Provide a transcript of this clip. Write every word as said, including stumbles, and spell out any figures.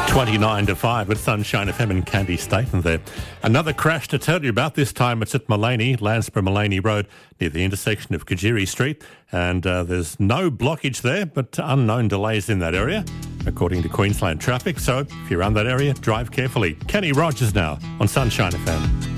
twenty-nine to five with Sunshine F M and Candy Staten there. Another crash to tell you about. This time it's at Mullaney, Landsborough-Mullaney Road, near the intersection of Kajiri Street. And uh, there's no blockage there, but unknown delays in that area, according to Queensland Traffic. So if you're around that area, drive carefully. Kenny Rogers now on Sunshine F M.